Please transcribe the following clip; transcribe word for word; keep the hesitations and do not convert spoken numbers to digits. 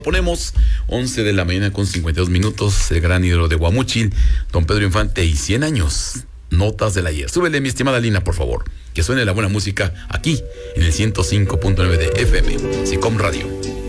Ponemos once de la mañana con cincuenta y dos minutos, el gran ídolo de Guamúchil, don Pedro Infante y cien años, notas del ayer. Súbele, mi estimada Lina, por favor, que suene la buena música aquí en el ciento cinco punto nueve de F M, SICOM Radio.